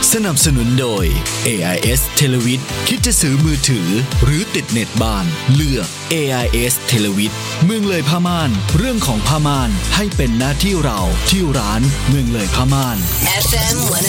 สนับสนุนโดย AIS Televid คิดจะซื้อมือถือหรือติดเน็ตบ้านเลือก AIS Televid เมืองเลยผ้าม่านเรื่องของผ้าม่านให้เป็นหน้าที่เราที่ร้านเมืองเลยผ้าม่าน FM